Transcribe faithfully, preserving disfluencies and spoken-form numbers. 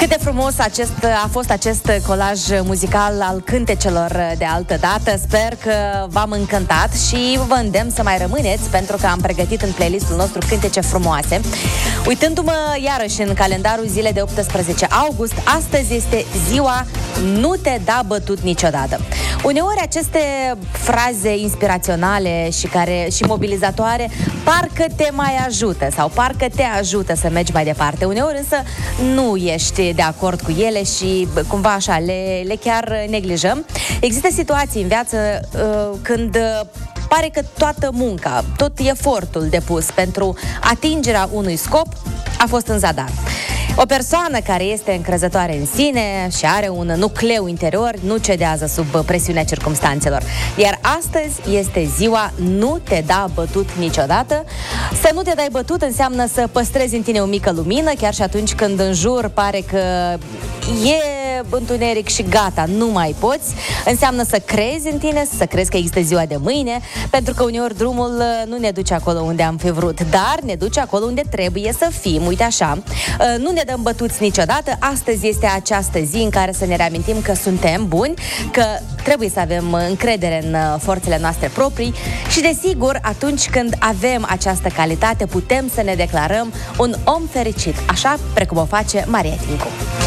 Cât de frumos acest, a fost acest colaj muzical al cântecelor de altă dată. Sper că v-am încântat și vă îndemn să mai rămâneți, pentru că am pregătit în playlistul nostru cântece frumoase. Uitându-mă iarăși în calendarul zilei de optsprezece august, astăzi este ziua Nu te da bătut niciodată. Uneori aceste fraze inspiraționale și, care, și mobilizatoare parcă te mai ajută sau parcă te ajută să mergi mai departe. Uneori însă nu ești de acord cu ele și cumva așa le, le chiar neglijăm. Există situații în viață uh, când uh, pare că toată munca, tot efortul depus pentru atingerea unui scop a fost în zadar. O persoană care este încrezătoare în sine și are un nucleu interior nu cedează sub presiunea circumstanțelor. Iar astăzi este ziua Nu te da bătut niciodată. Să nu te dai bătut înseamnă să păstrezi în tine o mică lumină, chiar și atunci când în jur pare că e întuneric și gata, nu mai poți. Înseamnă să crezi în tine, să crezi că există ziua de mâine, pentru că uneori drumul nu ne duce acolo unde am fi vrut, dar ne duce acolo unde trebuie să fim. Uite așa, nu ne dăm bătuți niciodată. Astăzi este această zi în care să ne reamintim că suntem buni, că trebuie să avem încredere în forțele noastre proprii și, desigur, atunci când avem această calitate, putem să ne declarăm un om fericit, așa precum o face Maria Tincu.